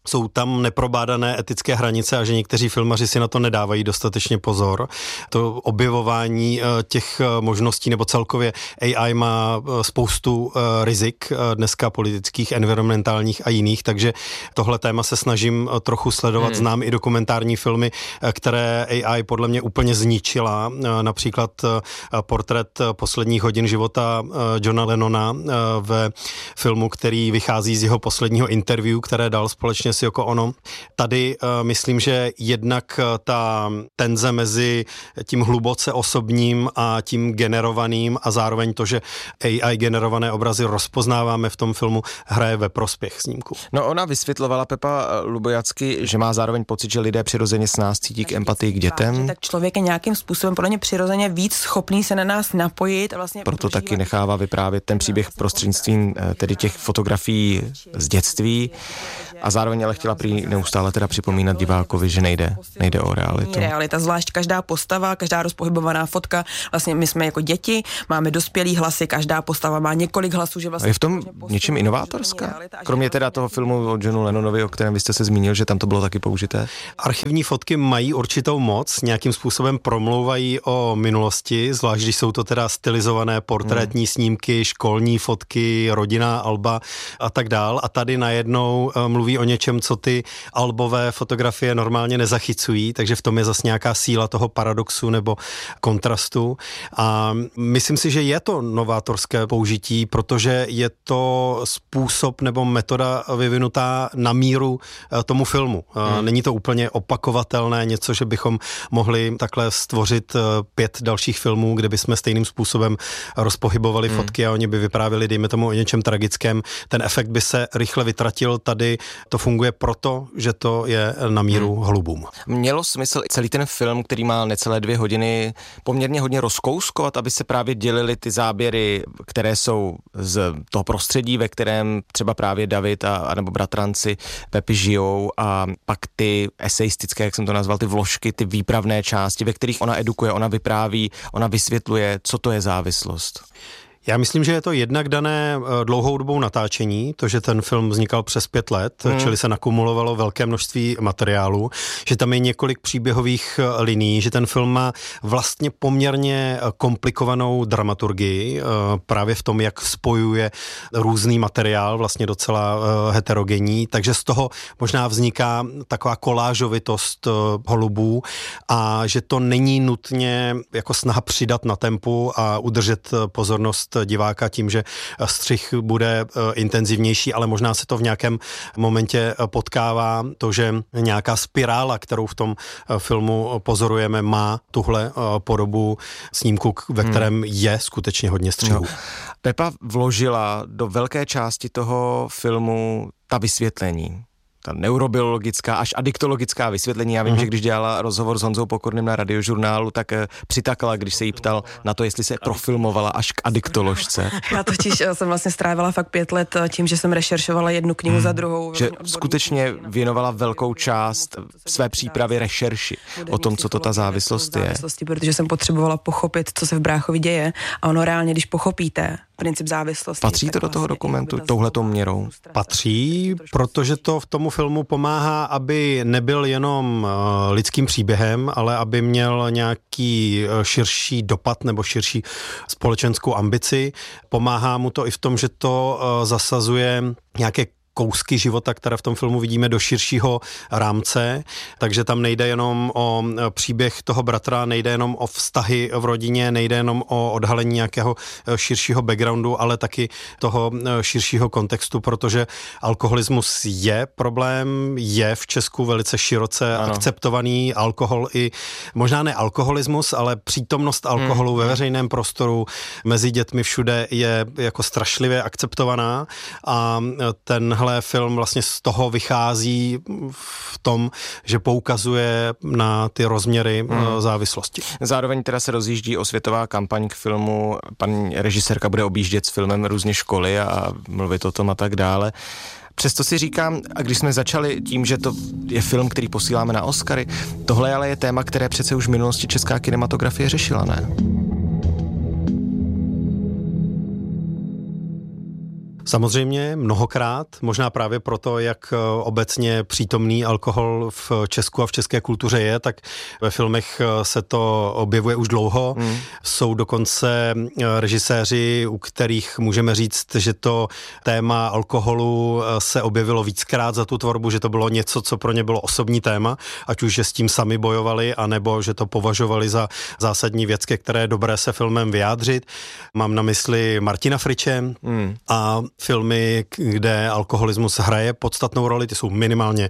S14: jsou tam neprobádané etické hranice a že někteří filmaři si na to nedávají dostatečně pozor. To objevování těch možností nebo celkově AI má spoustu rizik dneska politických, environmentálních a jiných, takže tohle téma se snažím trochu sledovat. Znám i dokumentární filmy, které AI podle mě úplně zničila. Například portrét posledních hodin života Johna Lennona ve filmu, který vychází z jeho posledního interview, které dal společně s Yoko Ono. Tady myslím, že jednak ta tenze mezi tím hluboce osobním a tím generovaným a zároveň to, že AI generované obrazy rozpoznáváme v tom filmu, hraje ve prospěch snímku.
S5: No ona vysvětlovala, Pepa Lubojacky, že má zároveň pocit, že lidé přirozeně s nás cítí k empatii k dětem.
S13: Tak člověk je nějakým způsobem podle mě přirozeně víc schopný se na nás napojit. A vlastně
S5: proto taky nechává vyprávět ten příběh prostřednictvím tedy těch fotografií z dětství a zároveň ale chtěla prý neustále teda připomínat divákovi, že nejde o realitu.
S13: Realita, zvlášť každá postava, každá rozpohybovaná fotka, vlastně my jsme jako děti, máme dospělý hlasy, každá postava má několik hlasů, že vlastně...
S5: A je v tom něčím inovátorská? Kromě teda toho filmu o Johnu Lennonovi, o kterém vy jste se zmínil, že tam to bylo taky použité?
S14: Archivní fotky mají určitou moc, nějakým způsobem promlouvají o minulosti, zvlášť když jsou to teda stylizované portrétní snímky, školní fotky, rodinná alba a tak dál. A tady najednou mluví o něčem, co ty albové fotografie normálně nezachycují, takže v tom je zase nějaká síla toho paradoxu nebo kontrastu. A myslím si, že je to novátorské použití, protože je to způsob nebo metoda vyvinutá na míru tomu filmu. Není to úplně opakovatelné, něco, že bychom mohli takhle stvořit 5 dalších filmů, kde bychom stejným způsobem rozpohybovali fotky a oni by vyprávěli, dejme tomu, o něčem tragickém. Ten efekt by se rychle vytratil. Tady to funguje proto, že to je na míru holubům.
S5: Mělo smysl celý ten film, který má necelé 2 hodiny, poměrně hodně rozkouskovat, aby se právě dělily ty záběry, které jsou z toho prostředí, ve kterém třeba právě David a nebo bratranci Pepi žijou, a pak ty eseistické, jak jsem to nazval, ty vložky, ty výpravné části, ve kterých ona edukuje, ona vypráví, ona vysvětluje, co to je závislost.
S14: Já myslím, že je to jednak dané dlouhou dobou natáčení, to, že ten film vznikal přes 5 let, čili se nakumulovalo velké množství materiálu, že tam je několik příběhových linií, že ten film má vlastně poměrně komplikovanou dramaturgii, právě v tom, jak spojuje různý materiál, vlastně docela heterogenní, takže z toho možná vzniká taková kolážovitost holubů a že to není nutně jako snaha přidat na tempu a udržet pozornost diváka tím, že střih bude intenzivnější, ale možná se to v nějakém momentě potkává. To, že nějaká spirála, kterou v tom filmu pozorujeme, má tuhle podobu snímku, ve kterém je skutečně hodně střihů. No.
S5: Pepa vložila do velké části toho filmu ta vysvětlení. Ta neurobiologická až adiktologická vysvětlení. Já vím, že když dělala rozhovor s Honzou Pokorným na Radiožurnálu, tak přitakala, když se jí ptal na to, jestli se profilmovala až k adiktoložce.
S13: Já totiž jsem vlastně strávila fakt 5 let tím, že jsem rešeršovala jednu knihu za druhou.
S5: Že skutečně věnovala velkou část své přípravy rešerši o tom, co to ta závislost je.
S13: Protože jsem potřebovala pochopit, co se v bráchovi děje, a ono reálně, když pochopíte princip závislosti.
S5: Patří to do toho dokumentu touhletou měrou?
S14: Patří, protože to v tomu filmu pomáhá, aby nebyl jenom lidským příběhem, ale aby měl nějaký širší dopad nebo širší společenskou ambici. Pomáhá mu to i v tom, že to zasazuje nějaké kousky života, které v tom filmu vidíme, do širšího rámce, takže tam nejde jenom o příběh toho bratra, nejde jenom o vztahy v rodině, nejde jenom o odhalení nějakého širšího backgroundu, ale taky toho širšího kontextu, protože alkoholismus je problém, je v Česku velice široce akceptovaný, alkohol i, možná ne alkoholismus, ale přítomnost alkoholu ve veřejném prostoru mezi dětmi všude je jako strašlivě akceptovaná a tenhle film vlastně z toho vychází v tom, že poukazuje na ty rozměry závislosti.
S5: Zároveň teda se rozjíždí osvětová kampaň k filmu. Paní režisérka bude objíždět s filmem různě školy a mluvit o tom a tak dále. Přesto si říkám, a když jsme začali tím, že to je film, který posíláme na Oscary, tohle ale je téma, které přece už v minulosti česká kinematografie řešila, ne?
S14: Samozřejmě, mnohokrát, možná právě proto, jak obecně přítomný alkohol v Česku a v české kultuře je, tak ve filmech se to objevuje už dlouho. Jsou dokonce režiséři, u kterých můžeme říct, že to téma alkoholu se objevilo víckrát za tu tvorbu, že to bylo něco, co pro ně bylo osobní téma, ať už že s tím sami bojovali, anebo že to považovali za zásadní věc, ke které je dobré se filmem vyjádřit. Mám na mysli Martina Friče a filmy, kde alkoholismus hraje podstatnou roli, ty jsou minimálně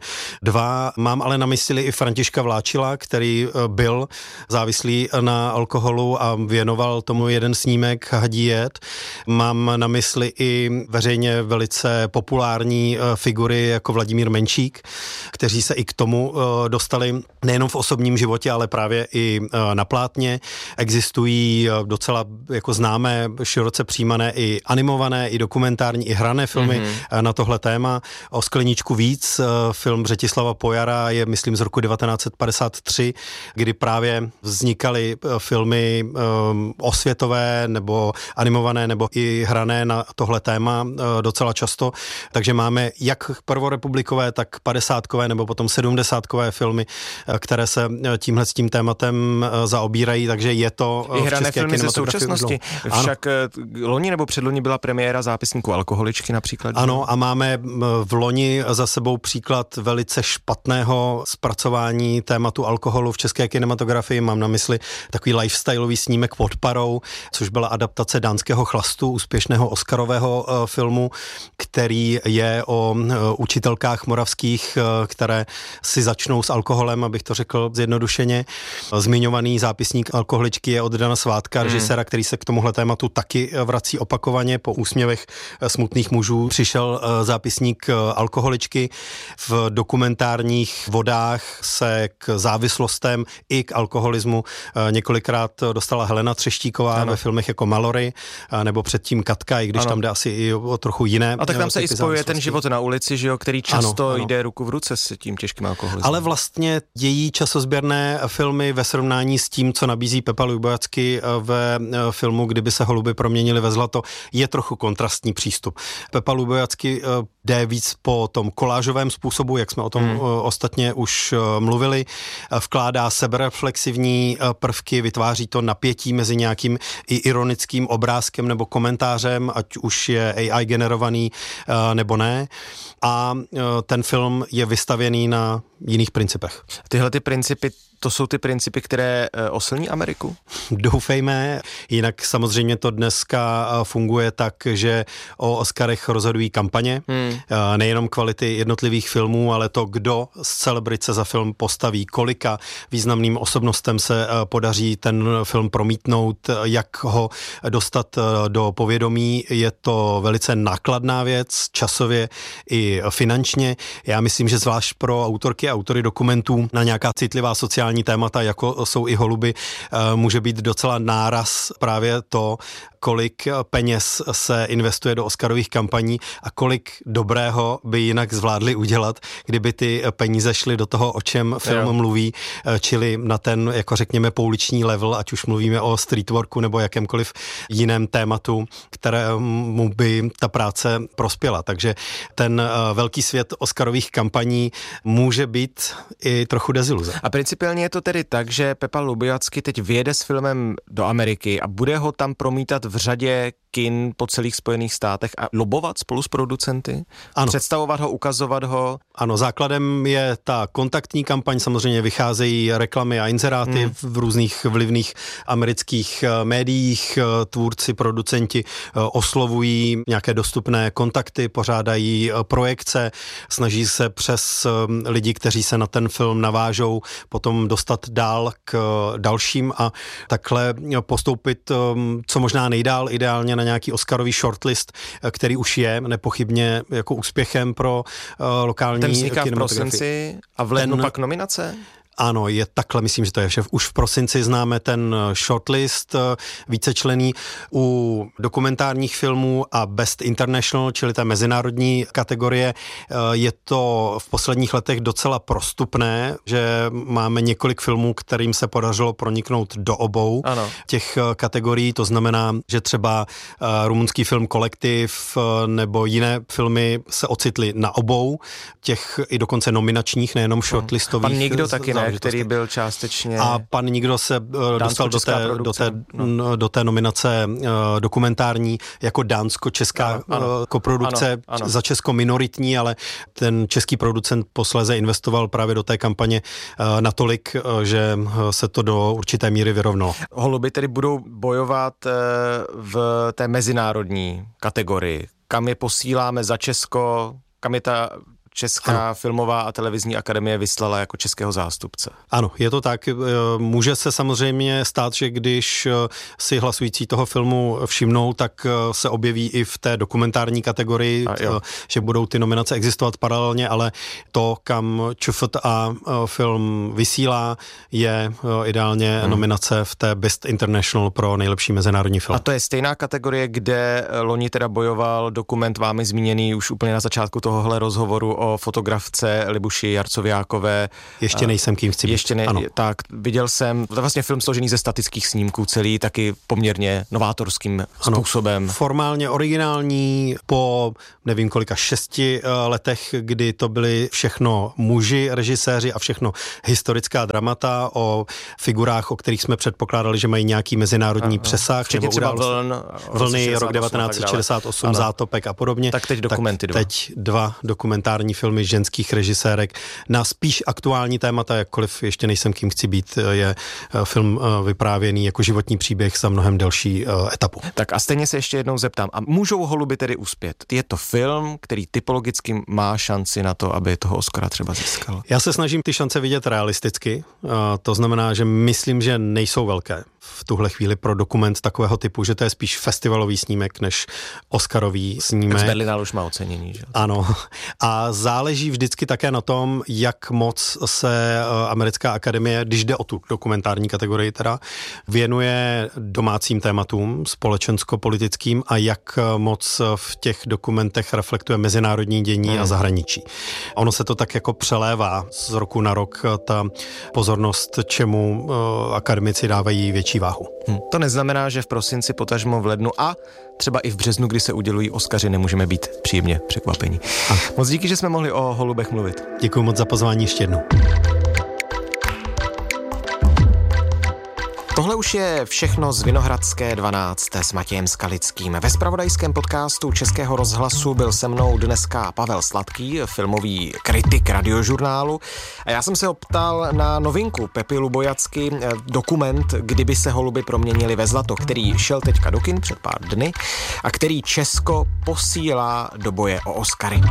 S14: 2. Mám ale na mysli i Františka Vláčila, který byl závislý na alkoholu a věnoval tomu jeden snímek Hadí jed. Mám na mysli i veřejně velice populární figury jako Vladimír Menšík, kteří se i k tomu dostali nejenom v osobním životě, ale právě i na plátně. Existují docela jako známé, široce přijímané i animované, i dokumentární, i hrané filmy na tohle téma. O Skleničku víc, film Břetislava Pojara je, myslím, z roku 1953, kdy právě vznikaly filmy osvětové nebo animované nebo i hrané na tohle téma docela často. Takže máme jak prvorepublikové, tak 50kové nebo potom 70kové filmy, které se tímhle s tím tématem zaobírají, takže je to
S5: i hrané filmy ze současnosti. Však loni nebo předloni byla premiéra zápisníku Alkoholičky například.
S14: Ano, a máme v loni za sebou příklad velice špatného zpracování tématu alkoholu v české kinematografii. Mám na mysli takový lifestyleový snímek Pod parou, což byla adaptace Dánského chlastu, úspěšného oscarového filmu, který je o učitelkách moravských, které si začnou s alkoholem, abych to řekl zjednodušeně. Zmiňovaný zápisník Alkoholičky je od Dana Svátka, režiséra, který se k tomuhle tématu taky vrací opakovaně. Po úsměvech smutných mužů přišel zápisník Alkoholičky. V dokumentárních vodách se k závislostem i k alkoholismu několikrát dostala Helena Třeštíková ve filmech jako Malory, nebo předtím Katka, i když tam jde asi i o trochu jiné.
S5: A tak tam se i spojuje ten život na ulici, že jo, který často jde ruku v ruce s tím těžkým alkoholismem.
S14: Ale vlastně její časozběrné filmy ve srovnání s tím, co nabízí Pepa Lubojacky ve filmu Kdyby se holuby proměnily ve zlato, je trochu kontrastní přístup. Pepa Lubojacky jde víc po tom kolážovém způsobu, jak jsme o tom ostatně už mluvili, vkládá sebereflexivní prvky, vytváří to napětí mezi nějakým i ironickým obrázkem nebo komentářem, ať už je AI generovaný nebo ne. A ten film je vystavěný na jiných principech.
S5: Tyhle ty principy, to jsou ty principy, které oslní Ameriku?
S14: Doufejme, jinak samozřejmě to dneska funguje tak, že o Oscarech rozhodují kampaně, nejenom kvality jednotlivých filmů, ale to, kdo z celebrice za film postaví, kolika významným osobnostem se podaří ten film promítnout, jak ho dostat do povědomí. Je to velice nákladná věc, časově i finančně. Já myslím, že zvlášť pro autorky a autory dokumentů na nějaká citlivá sociální témata, jako jsou i holuby, může být docela náraz právě to, kolik peněz se investuje do Oscarových kampaní a kolik dobrého by jinak zvládli udělat, kdyby ty peníze šly do toho, o čem film mluví, čili na ten, jako řekněme, pouliční level, ať už mluvíme o streetworku nebo jakémkoliv jiném tématu, kterému by ta práce prospěla. Takže ten velký svět Oscarových kampaní může být i trochu deziluze.
S5: A principiálně je to tedy tak, že Pepa Lubojacky teď vyjede s filmem do Ameriky a bude ho tam promítat v řadě kin po celých Spojených státech a lobovat spolu s producenty? Ano. Představovat ho, ukazovat ho?
S14: Ano, základem je ta kontaktní kampaň, samozřejmě vycházejí reklamy a inzeráty v různých vlivných amerických médiích, tvůrci, producenti oslovují nějaké dostupné kontakty, pořádají projekce, snaží se přes lidi, kteří se na ten film navážou, potom dostat dál k dalším a takhle postoupit co možná nejdál, ideálně na nějaký Oscarový shortlist, který už je nepochybně jako úspěchem pro lokální
S5: kinematografii. Ten vzniká v prosinci a v lednu pak nominace?
S14: Ano, je takhle, myslím, že to je vše. Už v prosinci známe ten shortlist vícečlenný. U dokumentárních filmů a Best International, čili té mezinárodní kategorie, je to v posledních letech docela prostupné, že máme několik filmů, kterým se podařilo proniknout do obou těch kategorií. To znamená, že třeba rumunský film Kolektiv nebo jiné filmy se ocitly na obou těch i dokonce nominačních, nejenom shortlistových.
S5: Pan Nikdo taky ne, který byl částečně...
S14: A Pan Nikdo se dostal do té nominace dokumentární jako dánsko-česká koprodukce, za Česko minoritní, ale ten český producent posléze investoval právě do té kampaně natolik, že se to do určité míry vyrovnalo.
S5: Holuby tedy budou bojovat v té mezinárodní kategorii. Kam je posíláme za Česko, kam je ta Česká filmová a televizní akademie vyslala jako českého zástupce.
S14: Ano, je to tak. Může se samozřejmě stát, že když si hlasující toho filmu všimnou, tak se objeví i v té dokumentární kategorii, že budou ty nominace existovat paralelně, ale to, kam ČFTA film vysílá, je ideálně nominace v té Best International pro nejlepší mezinárodní film.
S5: A to je stejná kategorie, kde loni teda bojoval dokument vámi zmíněný už úplně na začátku tohohle rozhovoru o fotografce Libuši Jarcoviákové.
S14: Ještě nejsem kým chci být.
S5: Tak, viděl jsem, to je vlastně film složený ze statických snímků, celý taky poměrně novátorským způsobem.
S14: Formálně originální po nevím kolika 6 letech, kdy to byly všechno muži, režiséři a všechno historická dramata o figurách, o kterých jsme předpokládali, že mají nějaký mezinárodní přesah.
S5: Včetně třeba
S14: Vlny, rok 1968, Zátopek a podobně.
S5: Tak teď dokumenty
S14: teď dva dokumentární filmy ženských režisérek na spíš aktuální témata, jakkoliv ještě nejsem kým chci být, je film vyprávěný jako životní příběh za mnohem delší etapu.
S5: Tak a stejně se ještě jednou zeptám, a můžou Holuby tedy uspět? Je to film, který typologicky má šanci na to, aby toho Oscara třeba získal?
S14: Já se snažím ty šance vidět realisticky, to znamená, že myslím, že nejsou velké v tuhle chvíli pro dokument takového typu, že to je spíš festivalový snímek než Oscarový snímek.
S5: Z Berlinale už má ocenění, že?
S14: Ano. A záleží vždycky také na tom, jak moc se americká akademie, když jde o tu dokumentární kategorii teda, věnuje domácím tématům, společensko-politickým a jak moc v těch dokumentech reflektuje mezinárodní dění a zahraničí. Ono se to tak jako přelévá z roku na rok, ta pozornost, čemu akademici dávají větší váhu.
S5: To neznamená, že v prosinci, potažmo v lednu a třeba i v březnu, kdy se udělují Oscaři, nemůžeme být příjemně překvapení. Moc díky, že jsme mohli o Holubech mluvit.
S14: Děkuji moc za pozvání ještě jednou.
S5: Tohle už je všechno z Vinohradské 12 s Matějem Skalickým. Ve zpravodajském podcastu Českého rozhlasu byl se mnou dneska Pavel Sladký, filmový kritik Radiožurnálu. A já jsem se optal na novinku Pepy Lubojacky, dokument Kdyby se holuby proměnili ve zlato, který šel teďka do kin před pár dny a který Česko posílá do boje o Oscary.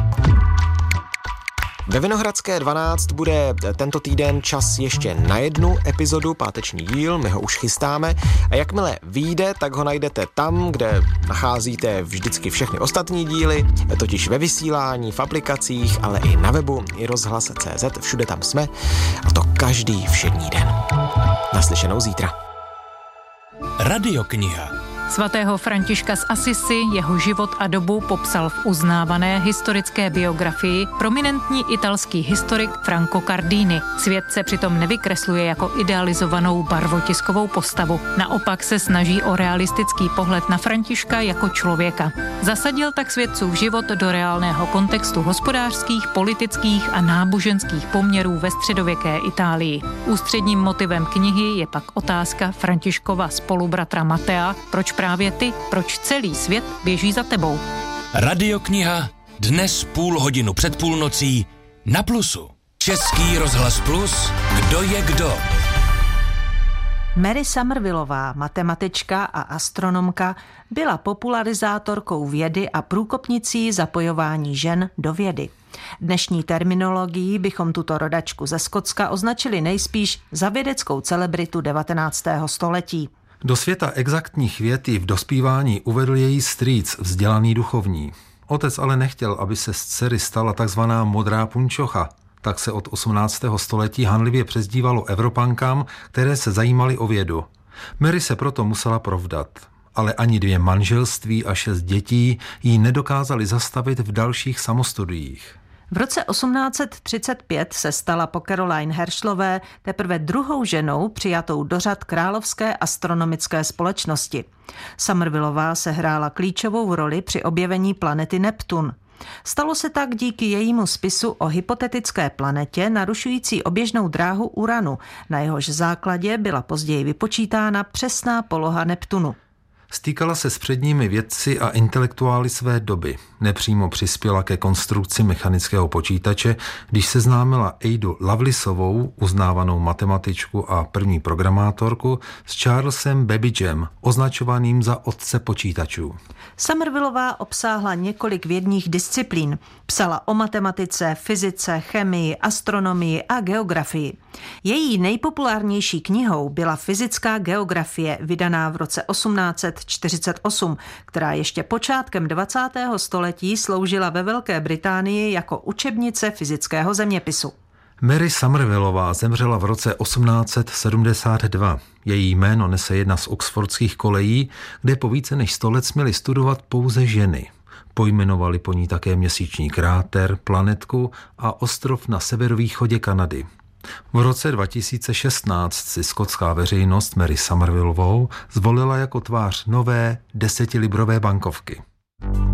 S5: Ve Vinohradské 12 bude tento týden čas ještě na jednu epizodu, páteční díl, my ho už chystáme a jakmile vyjde, tak ho najdete tam, kde nacházíte vždycky všechny ostatní díly, totiž ve vysílání, v aplikacích, ale i na webu i rozhlas.cz, všude tam jsme a to každý všední den. Naslyšenou zítra.
S15: Radiokniha.
S16: Svatého Františka z Assisi, jeho život a dobu popsal v uznávané historické biografii prominentní italský historik Franco Cardini. Svět se přitom nevykresluje jako idealizovanou barvotiskovou postavu. Naopak se snaží o realistický pohled na Františka jako člověka. Zasadil tak svědcův život do reálného kontextu hospodářských, politických a náboženských poměrů ve středověké Itálii. Ústředním motivem knihy je pak otázka Františkova spolubratra Matea, proč právě ty, proč celý svět běží za tebou.
S15: Radiokniha dnes 0,5 před půlnocí na Plusu. Český rozhlas Plus, kdo je kdo.
S17: Mary Somervillová, matematička a astronomka, byla popularizátorkou vědy a průkopnicí zapojování žen do vědy. Dnešní terminologií bychom tuto rodačku ze Skotska označili nejspíš za vědeckou celebritu 19. století.
S18: Do světa exaktních věd v dospívání uvedl její strýc, vzdělaný duchovní. Otec ale nechtěl, aby se z dcery stala takzvaná modrá punčocha, tak se od 18. století hanlivě přezdívalo Evropankám, které se zajímaly o vědu. Mary se proto musela provdat, ale ani 2 manželství a 6 dětí jí nedokázali zastavit v dalších samostudiích.
S17: V roce 1835 se stala po Caroline Herschelové teprve druhou ženou přijatou do řad Královské astronomické společnosti. Somervilleová sehrála klíčovou roli při objevení planety Neptun. Stalo se tak díky jejímu spisu o hypotetické planetě narušující oběžnou dráhu Uranu, na jehož základě byla později vypočítána přesná poloha Neptunu.
S18: Stýkala se s předními vědci a intelektuály své doby. Nepřímo přispěla ke konstrukci mechanického počítače, když seznámila Adu Lovelaceovou, uznávanou matematičku a první programátorku, s Charlesem Babbagem, označovaným za otce počítačů.
S17: Somervilleová obsáhla několik vědních disciplín. Psala o matematice, fyzice, chemii, astronomii a geografii. Její nejpopulárnější knihou byla Fyzická geografie, vydaná v roce 1848, která ještě počátkem 20. století sloužila ve Velké Británii jako učebnice fyzického zeměpisu.
S18: Mary Somervilleová zemřela v roce 1872. Její jméno nese jedna z oxfordských kolejí, kde po více než 100 let směly studovat pouze ženy. Pojmenovali po ní také měsíční kráter, planetku a ostrov na severovýchodě Kanady. V roce 2016 si skotská veřejnost Mary Somervilleovou zvolila jako tvář nové 10librové bankovky.